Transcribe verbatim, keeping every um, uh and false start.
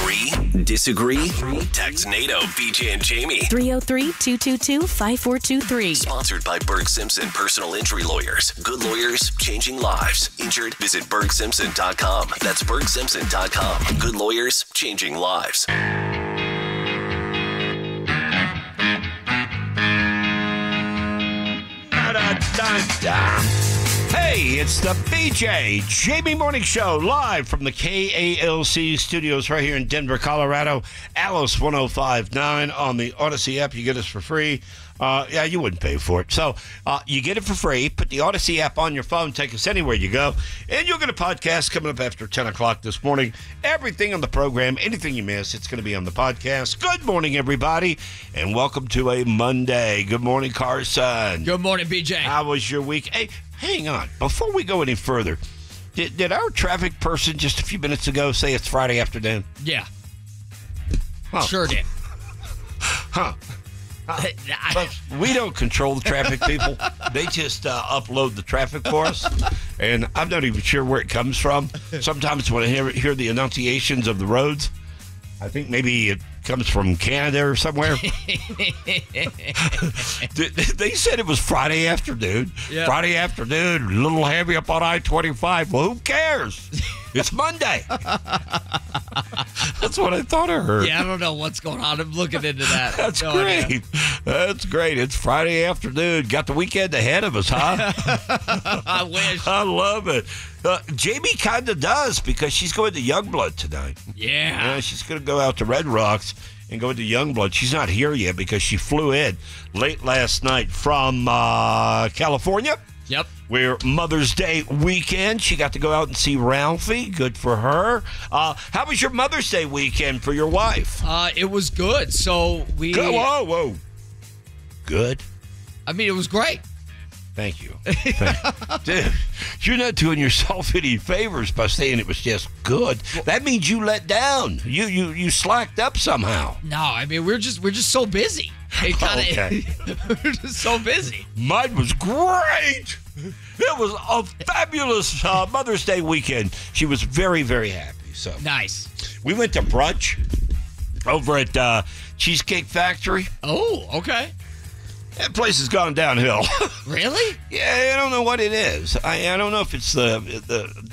Agree? Disagree? Text NATO, B J and Jamie. three oh three, two two two, five four two three. Sponsored by Berg Simpson Personal Injury Lawyers. Good lawyers, changing lives. Injured? Visit berg simpson dot com. That's berg simpson dot com. Good lawyers, changing lives. Hey, it's the B J Jamie Morning Show, live from the K A L C studios right here in Denver, Colorado. Alice one oh five point nine on the Odyssey app. You get us for free. Uh, yeah, you wouldn't pay for it. So uh, you get it for free. Put the Odyssey app on your phone. Take us anywhere you go. And you'll get a podcast coming up after ten o'clock this morning. Everything on the program, anything you miss, it's going to be on the podcast. Good morning, everybody, and welcome to a Monday. Good morning, Carson. Good morning, B J. How was your week? Hey, hang on. Before we go any further, did, did our traffic person just a few minutes ago say it's Friday afternoon? Yeah. Oh. Sure did. Huh. Uh, but we don't control the traffic, people. They just uh, upload the traffic for us, and I'm not even sure where it comes from. Sometimes when I hear, hear the enunciations of the roads, I think maybe it comes from Canada or somewhere. They said it was Friday afternoon. Yep. Friday afternoon, a little heavy up on I twenty-five. Well, who cares? It's Monday. That's what I thought I heard. Yeah, I don't know what's going on. I'm looking into that. That's no great. Idea. That's great. It's Friday afternoon. Got the weekend ahead of us, huh? I wish. I love it. Uh, Jamie kind of does because she's going to Youngblood tonight. Yeah. Yeah, she's going to go out to Red Rocks and go to Youngblood. She's not here yet because she flew in late last night from uh, California. Yep. Where Mother's Day weekend, she got to go out and see Ralphie. Good for her. Uh, how was your Mother's Day weekend for your wife? Uh, it was good. So we. Go, whoa, whoa. Good. I mean, it was great. Thank you. Thank Dude, you're not doing yourself any favors by saying it was just good. That means you let down. You you you slacked up somehow. No, I mean we're just we're just so busy. It kinda, Okay. We're just so busy. Mine was great. It was a fabulous uh, Mother's Day weekend. She was very, very happy. So Nice. We went to brunch over at uh, Cheesecake Factory. Oh, okay. That place has gone downhill. Really? Yeah, I don't know what it is. I, I don't know if it's the the